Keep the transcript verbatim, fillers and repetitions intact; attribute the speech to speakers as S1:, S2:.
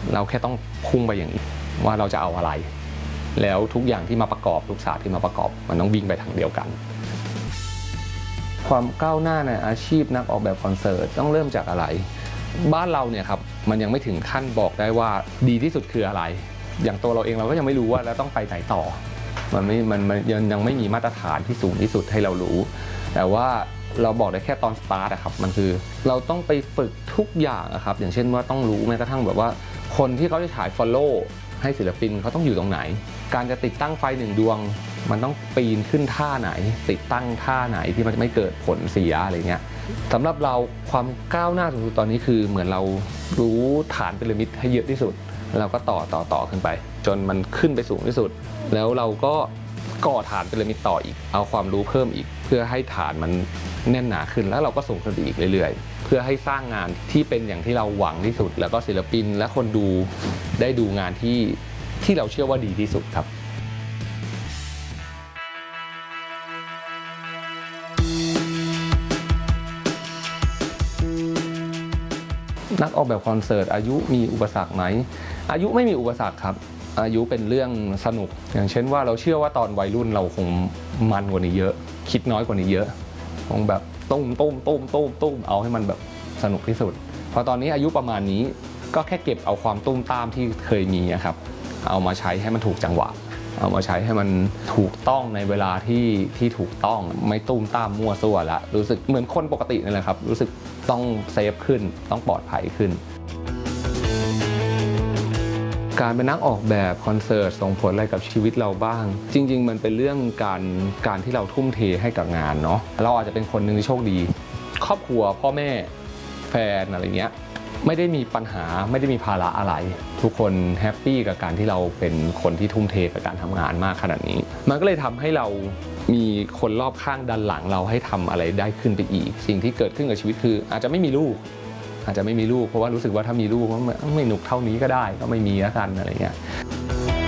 S1: เราแค่ต้องพุ่งไปอย่างนี้ว่าเราจะเอาอะไรแล้วทุกอย่างที่มาประกอบทุกศาสตร์ที่มาประกอบมันต้องวิ่งไปทางเดียวกันความก้าวหน้าในอาชีพนักออกแบบคอนเสิร์ตต้องเริ่มจากอะไรบ้านเราเนี่ยครับมันยังไม่ถึงขั้นบอกได้ว่าดีที่สุดคืออะไรอย่างตัวเราเองเราก็ยังไม่รู้ว่าแล้วต้องไปไหนต่อมันไม่มันมันยังยังไม่มีมาตรฐานที่สูงที่สุดให้เรารู้แต่ว่าเราบอกได้แค่ตอนสตาร์ทอะครับมันคือเราต้องไปฝึกทุกอย่างอะครับอย่างเช่นว่าต้องรู้แม้กระทั่งแบบว่าคนที่เขาจะฉายฟอลโล่ให้ศิลปินเขาต้องอยู่ตรงไหนการจะติดตั้งไฟหนึ่งดวงมันต้องปีนขึ้นท่าไหนติดตั้งท่าไหนที่มันจะไม่เกิดผลเสียอะไรเงี้ยสำหรับเราความก้าวหน้าสุดตอนนี้คือเหมือนเรารู้ฐานพีระมิดให้เยอะที่สุดเราก็ต่อต่อต่อขึ้นไปจนมันขึ้นไปสูงที่สุดแล้วเราก็ก่อฐานพีระมิดต่ออีกเอาความรู้เพิ่มอีกเพื่อให้ฐานมันแน่นหนาขึ้นแล้วเราก็ส่งขึ้นไปอีกเรื่อยๆเพื่อให้สร้างงานที่เป็นอย่างที่เราหวังที่สุดแล้วก็ศิลปินและคนดูได้ดูงานที่ที่เราเชื่อว่าดีที่สุดครับนักออกแบบคอนเสิร์ตอายุมีอุปสรรคไหมอายุไม่มีอุปสรรคครับอายุเป็นเรื่องสนุกอย่างเช่นว่าเราเชื่อว่าตอนวัยรุ่นเราคงมันกว่านี้เยอะคิดน้อยกว่านี้เยอะคงแบบตุ้มตุ้มตุ้มตุ้มตุ้มเอาให้มันแบบสนุกที่สุดพอตอนนี้อายุประมาณนี้ก็แค่เก็บเอาความตุ้มตามที่เคยมีครับเอามาใช้ให้มันถูกจังหวะเอามาใช้ให้มันถูกต้องในเวลาที่ที่ถูกต้องไม่ตุ้มตามมั่วซั่วละรู้สึกเหมือนคนปกตินั่นแหละครับรู้สึกต้องเซฟขึ้นต้องปลอดภัยขึ้นการเป็นนักออกแบบคอนเสิร์ตส่งผลอะไรกับชีวิตเราบ้างจริงๆมันเป็นเรื่องการการที่เราทุ่มเทให้กับงานเนาะเราอาจจะเป็นคนหนึ่งที่โชคดีครอบครัวพ่อแม่แฟนอะไรเงี้ยไม่ได้มีปัญหาไม่ได้มีภาระอะไรทุกคนแฮปปี้กับการที่เราเป็นคนที่ทุ่มเทกับการทำงานมากขนาดนี้มันก็เลยทำให้เรามีคนรอบข้างดันหลังเราให้ทำอะไรได้ขึ้นไปอีกสิ่งที่เกิดขึ้นกับชีวิตคืออาจจะไม่มีลูกอาจจะไม่มีลูกเพราะว่ารู้สึกว่าถ้ามีลูกก็ไม่หนุกเท่านี้ก็ได้ก็ไม่มีแล้วกันอะไรเงี้ย